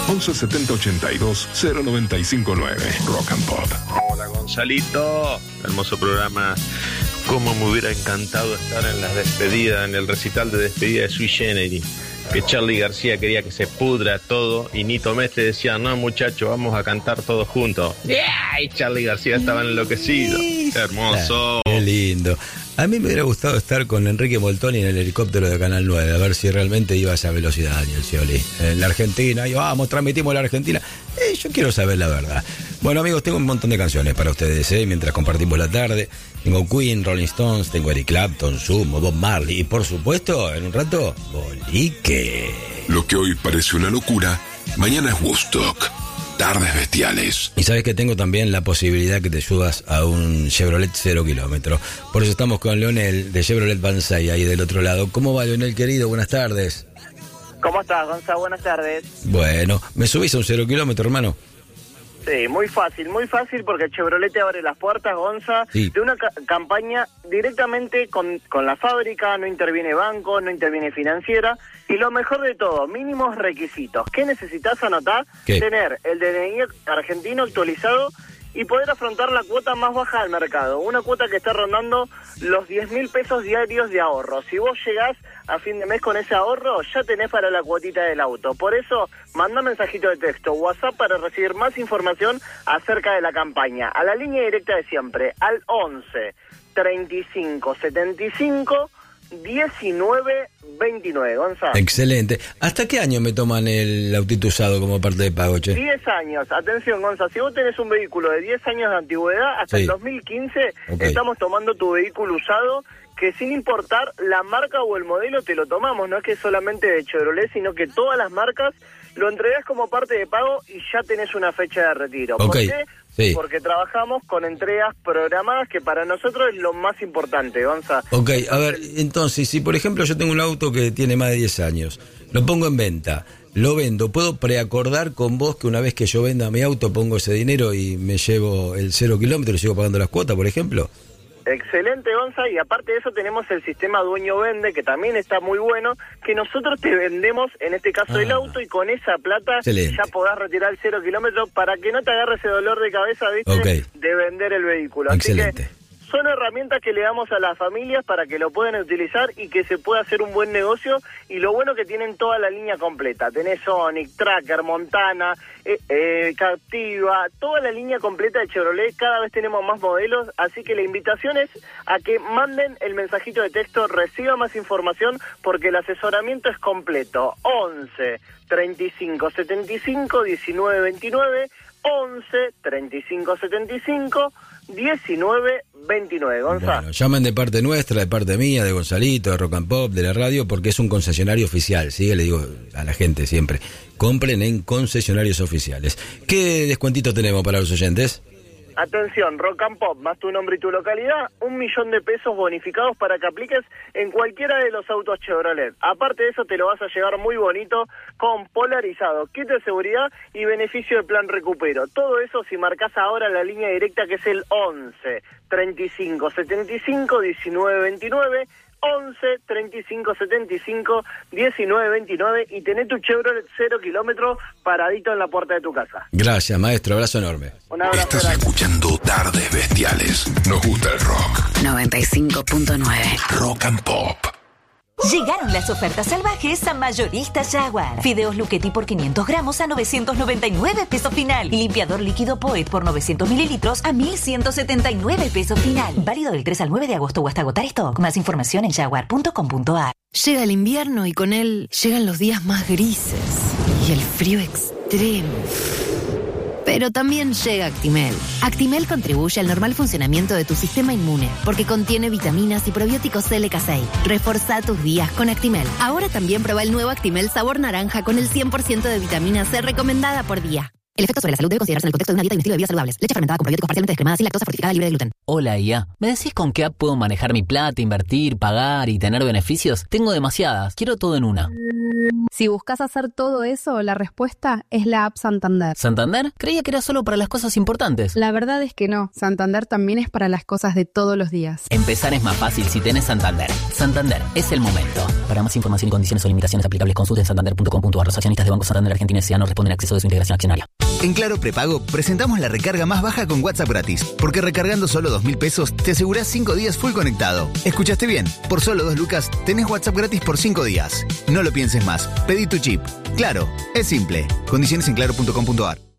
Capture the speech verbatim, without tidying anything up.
once setenta ochenta y dos cero noventa y cinco nueve. Rock and Pop. Hola Gonzalito, hermoso programa. Cómo me hubiera encantado estar en las despedidas, en el recital de despedida de Sui Generis, que Charly García quería que se pudra todo y Nito Mestre decía, no muchachos, vamos a cantar todos juntos. Yeah, y Charly García estaba enloquecido. Hermoso. Qué lindo. A mí me hubiera gustado estar con Enrique Moltoni en el helicóptero de Canal nueve, a ver si realmente iba a esa velocidad, Daniel Scioli. En la Argentina, y vamos, transmitimos la Argentina. Eh, yo quiero saber la verdad. Bueno, amigos, tengo un montón de canciones para ustedes, ¿eh? Mientras compartimos la tarde. Tengo Queen, Rolling Stones, tengo Eric Clapton, Sumo, Bob Marley y, por supuesto, en un rato, Bolique. Lo que hoy parece una locura, mañana es Woodstock. Tardes bestiales. Y sabes que tengo también la posibilidad que te subas a un Chevrolet cero kilómetros. Por eso estamos con Leonel de Chevrolet Banzai ahí del otro lado. ¿Cómo va, Leonel, querido? Buenas tardes. ¿Cómo estás, Gonza? Buenas tardes. Bueno, ¿me subís a un cero kilómetro, hermano? Sí, muy fácil, muy fácil porque Chevrolet te abre las puertas, Gonza, sí, de una ca- campaña directamente con, con la fábrica, no interviene banco, no interviene financiera, y lo mejor de todo, mínimos requisitos. ¿Qué necesitas anotar? ¿Qué? Tener el D N I argentino actualizado y poder afrontar la cuota más baja del mercado, una cuota que está rondando los diez mil pesos diarios de ahorro. Si vos llegás a fin de mes con ese ahorro, ya tenés para la cuotita del auto. Por eso, manda mensajito de texto, WhatsApp, para recibir más información acerca de la campaña. A la línea directa de siempre, al once, treinta y cinco, setenta y cinco, diecinueve, veintinueve. Gonzalo. Excelente. ¿Hasta qué año me toman el autito usado como parte de pago, che? diez años. Atención, Gonzalo, si vos tenés un vehículo de diez años de antigüedad, hasta sí, el dos mil quince, okay, estamos tomando tu vehículo usado, que sin importar la marca o el modelo te lo tomamos. No es que solamente de Chevrolet, sino que todas las marcas lo entregas como parte de pago y ya tenés una fecha de retiro. Okay. ¿Por qué? Sí. Porque trabajamos con entregas programadas, que para nosotros es lo más importante, Gonza. Ok, a ver, entonces, si por ejemplo yo tengo un auto que tiene más de diez años, lo pongo en venta, lo vendo, ¿puedo preacordar con vos que una vez que yo venda mi auto pongo ese dinero y me llevo el cero kilómetro y sigo pagando las cuotas, por ejemplo? Excelente, Gonza, y aparte de eso tenemos el sistema dueño-vende, que también está muy bueno, que nosotros te vendemos, en este caso, ah, el auto, y con esa plata excelente, ya podás retirar el cero kilómetro para que no te agarre ese dolor de cabeza, ¿viste? Okay. De vender el vehículo. Excelente. Así que son herramientas que le damos a las familias para que lo puedan utilizar y que se pueda hacer un buen negocio, y lo bueno que tienen toda la línea completa. Tenés Sonic, Tracker, Montana, eh, eh, Captiva, toda la línea completa de Chevrolet. Cada vez tenemos más modelos, así que la invitación es a que manden el mensajito de texto, reciba más información, porque el asesoramiento es completo. once, treinta y cinco, setenta y cinco, diecinueve, veintinueve, once, treinta y cinco, setenta y cinco, diecinueve, veintinueve. Gonzalo. Bueno, llamen de parte nuestra, de parte mía, de Gonzalito, de Rock and Pop, de la radio, porque es un concesionario oficial, ¿sí? Le digo a la gente siempre, compren en concesionarios oficiales. ¿Qué descuentito tenemos para los oyentes? Atención, Rock and Pop, más tu nombre y tu localidad, un millón de pesos bonificados para que apliques en cualquiera de los autos Chevrolet. Aparte de eso, te lo vas a llevar muy bonito con polarizado, kit de seguridad y beneficio de plan recupero. Todo eso si marcas ahora la línea directa, que es el once, treinta y cinco, setenta y cinco, diecinueve, veintinueve, once, treinta y cinco, setenta y cinco, diecinueve, veintinueve, y tené tu Chevrolet cero kilómetros paradito en la puerta de tu casa. Gracias, maestro, abrazo enorme. Un abrazo. Estás grande. Escuchando Tardes Bestiales. Nos gusta el rock. noventa y cinco punto nueve. Rock and Pop. Llegaron las ofertas salvajes a Mayorista Jaguar. Fideos Luchetti por quinientos gramos a novecientos noventa y nueve pesos final. Y limpiador líquido Poet por novecientos mililitros a mil ciento setenta y nueve pesos final. Válido del tres al nueve de agosto o hasta agotar stock. Más información en jaguar punto com punto a r. Llega el invierno y con él llegan los días más grises y el frío extremo. Pero también llega Actimel. Actimel contribuye al normal funcionamiento de tu sistema inmune porque contiene vitaminas y probióticos L K seis. Reforzá tus días con Actimel. Ahora también prueba el nuevo Actimel sabor naranja con el cien por ciento de vitamina C recomendada por día. El efecto sobre la salud debe considerarse en el contexto de una dieta y un estilo de vida saludables. Leche fermentada con probióticos parcialmente descremada sin lactosa fortificada libre de gluten. Hola, I A. ¿Me decís con qué app puedo manejar mi plata, invertir, pagar y tener beneficios? Tengo demasiadas. Quiero todo en una. Si buscas hacer todo eso, la respuesta es la app Santander. ¿Santander? Creía que era solo para las cosas importantes. La verdad es que no. Santander también es para las cosas de todos los días. Empezar es más fácil si tenés Santander. Santander, es el momento. Para más información y condiciones o limitaciones aplicables, consulte en santander punto com punto a r. Los accionistas de Banco Santander Argentina S A no responden a acceso de su integración accionaria. En Claro Prepago presentamos la recarga más baja con WhatsApp gratis, porque recargando solo dos mil pesos te asegurás cinco días full conectado. ¿Escuchaste bien? Por solo dos lucas tenés WhatsApp gratis por cinco días. No lo pienses más. Pedí tu chip. Claro, es simple. Condiciones en claro punto com punto a r.